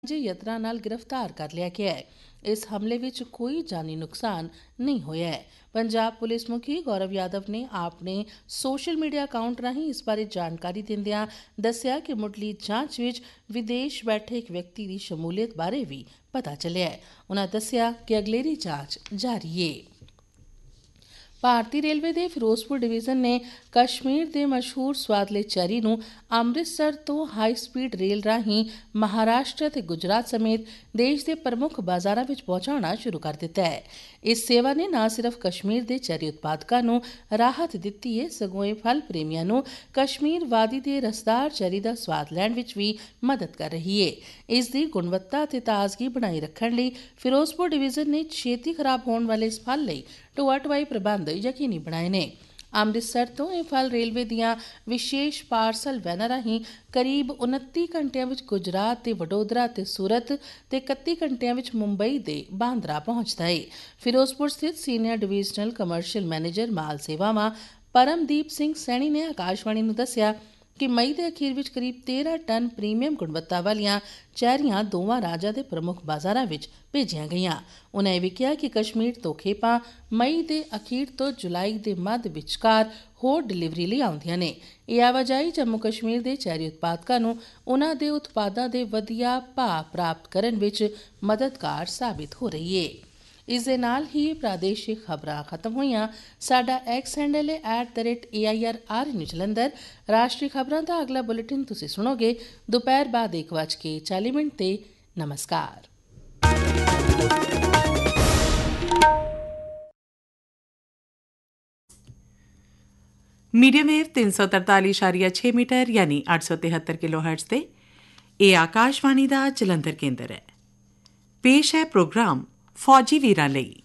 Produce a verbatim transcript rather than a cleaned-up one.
ਯਤਨਾਂ ਨਾਲ ਗ੍ਰਿਫਤਾਰ ਕਰ ਲਿਆ ਗਿਆ ਹੈ। ਇਸ ਹਮਲੇ ਵਿੱਚ ਕੋਈ ਜਾਨੀ ਨੁਕਸਾਨ ਨਹੀਂ ਹੋਇਆ ਹੈ। ਪੰਜਾਬ ਪੁਲਿਸ ਮੁਖੀ ਗੌਰਵ ਯਾਦਵ ਨੇ ਆਪਣੇ ਸੋਸ਼ਲ ਮੀਡੀਆ ਅਕਾਊਂਟ ਰਾਹੀਂ ਇਸ ਬਾਰੇ ਜਾਣਕਾਰੀ ਦਿੰਦਿਆਂ ਦੱਸਿਆ ਕਿ ਮੁੱਢਲੀ ਜਾਂਚ ਵਿੱਚ ਵਿਦੇਸ਼ ਬੈਠੇ ਇੱਕ ਵਿਅਕਤੀ ਦੀ ਸ਼ਮੂਲੀਅਤ ਬਾਰੇ ਵੀ ਪਤਾ ਚੱਲਿਆ ਹੈ। ਉਨ੍ਹਾਂ ਦੱਸਿਆ ਕਿ ਅਗਲੇਰੀ ਜਾਂਚ ਜਾਰੀ ਹੈ। ਭਾਰਤੀ ਰੇਲਵੇ ਦੇ ਫਿਰੋਜ਼ਪੁਰ ਡਿਵੀਜ਼ਨ ਨੇ ਕਸ਼ਮੀਰ ਦੇ ਮਸ਼ਹੂਰ ਸਵਾਦਲੇ ਚੈਰੀ ਨੂੰ ਅੰਮ੍ਰਿਤਸਰ ਤੋਂ ਹਾਈ ਸਪੀਡ ਰੇਲ ਰਾਹੀਂ ਮਹਾਰਾਸ਼ਟਰ ਅਤੇ ਗੁਜਰਾਤ ਸਮੇਤ ਦੇਸ਼ ਦੇ ਪ੍ਰਮੁੱਖ ਬਾਜ਼ਾਰਾਂ ਵਿੱਚ ਪਹੁੰਚਾਉਣਾ ਸ਼ੁਰੂ ਕਰ ਦਿੱਤਾ ਹੈ। ਇਸ ਸੇਵਾ ਨੇ ਨਾ ਸਿਰਫ ਕਸ਼ਮੀਰ ਦੇ ਚੈਰੀ ਉਤਪਾਦਕਾਂ ਨੂੰ ਰਾਹਤ ਦਿੱਤੀ ਹੈ, ਸਗੋਂ ਇਹ ਫਲ ਪ੍ਰੇਮੀਆਂ ਨੂੰ ਕਸ਼ਮੀਰ ਵਾਦੀ ਦੇ ਰਸਦਾਰ ਚੈਰੀ ਦਾ ਸਵਾਦ ਲੈਣ ਵਿੱਚ ਵੀ ਮਦਦ ਕਰ ਰਹੀ ਹੈ। ਇਸ ਦੀ ਗੁਣਵੱਤਾ ਅਤੇ ਤਾਜ਼ਗੀ ਬਣਾਈ ਰੱਖਣ ਲਈ ਫਿਰੋਜ਼ਪੁਰ ਡਿਵੀਜ਼ਨ ਨੇ ਛੇਤੀ ਖਰਾਬ ਹੋਣ ਵਾਲੇ ਇਸ ਫਲ ਲਈ ਢੋਆ ਢੁਆਈ ਪ੍ਰਬੰਧ ਯਕੀਨੀ ਬਣਾਏ ਨੇ। ਅੰਮ੍ਰਿਤਸਰ ਤੋਂ ਇਹ ਫਲ ਰੇਲਵੇ ਦੀਆਂ ਵਿਸ਼ੇਸ਼ ਪਾਰਸਲ ਵੈਨਾਂ ਰਾਹੀਂ ਕਰੀਬ ਉਨੱਤੀ ਘੰਟਿਆਂ ਵਿੱਚ ਗੁਜਰਾਤ ਦੇ ਵਡੋਦਰਾ ਅਤੇ ਸੂਰਤ ਤੇ ਇਕੱਤੀ ਘੰਟਿਆਂ ਵਿੱਚ ਮੁੰਬਈ ਦੇ ਬਾਂਦਰਾ ਪਹੁੰਚਦਾ ਹੈ। ਫਿਰੋਜ਼ਪੁਰ ਸਥਿਤ ਸੀਨੀਅਰ ਡਿਵੀਜ਼ਨਲ ਕਮਰਸ਼ੀਅਲ ਮੈਨੇਜਰ ਮਾਲ ਸੇਵਾਵਾਂ ਪਰਮਦੀਪ ਸਿੰਘ ਸੈਣੀ ਨੇ ਆਕਾਸ਼ਵਾਣੀ ਨੂੰ ਦੱਸਿਆ ਕਿ ਮਈ ਦੇ ਅਖੀਰ ਵਿੱਚ ਕਰੀਬ ਤੇਰਾਂ ਟਨ ਪ੍ਰੀਮੀਅਮ ਗੁਣਵੱਤਾ ਵਾਲੀਆਂ ਚੈਰੀਆਂ ਦੋਵਾਂ ਰਾਜਾਂ ਦੇ ਪ੍ਰਮੁੱਖ ਬਾਜ਼ਾਰਾਂ ਵਿੱਚ ਭੇਜੀਆਂ ਗਈਆਂ। ਉਨ੍ਹਾਂ ਇਹ ਵੀ ਕਿਹਾ ਕਿ ਕਸ਼ਮੀਰ ਤੋਂ ਖੇਪਾਂ ਮਈ ਦੇ ਅਖੀਰ ਤੋਂ ਜੁਲਾਈ ਦੇ ਮੱਧ ਵਿਚਕਾਰ ਹੋਰ ਡਿਲੀਵਰੀ ਲਈ ਆਉਂਦੀਆਂ ਨੇ। ਇਹ ਆਵਾਜਾਈ ਜੰਮੂ ਕਸ਼ਮੀਰ ਦੇ ਚੈਰੀ ਉਤਪਾਦਕਾਂ ਨੂੰ ਉਨ੍ਹਾਂ ਦੇ ਉਤਪਾਦਾਂ ਦੇ ਵਧੀਆ ਭਾਅ ਪ੍ਰਾਪਤ ਕਰਨ ਵਿੱਚ ਮਦਦਗਾਰ ਸਾਬਿਤ ਹੋ ਰਹੀ ਹੈ। ਇਸ ਦੇ ਨਾਲ ਹੀ ਪ੍ਰਾਦੇਸ਼ਿਕ ਖਬਰਾਂ ਖਤਮ ਹੋਈਆਂ। ਸਾਡਾ ਐਕਸ ਹੈਂਡਲ ਹੈ at the rate A I R R news Jalandhar. ਰਾਸ਼ਟਰੀ ਖਬਰਾਂ ਦਾ ਅਗਲਾ ਬੁਲੇਟਿਨ ਤੁਸੀਂ ਸੁਣੋਗੇ ਦੁਪਹਿਰ ਬਾਅਦ ਇੱਕ ਵੱਜ ਕੇ ਚਾਲੀ ਮਿੰਟ ਤੇ। ਨਮਸਕਾਰ। मीडियम वेव तीन सौ तरताली इशारिया छे मीटर यानी अठ सौ तिहत्तर किलो हर्ट्ज से ਇਹ ਆਕਾਸ਼ਵਾਣੀ ਦਾ ਜਲੰਧਰ ਕੇਂਦਰ ਹੈ। ਪੇਸ਼ ਹੈ ਪ੍ਰੋਗਰਾਮ ਫੌਜੀ ਵੀਰਾਂ ਲਈ।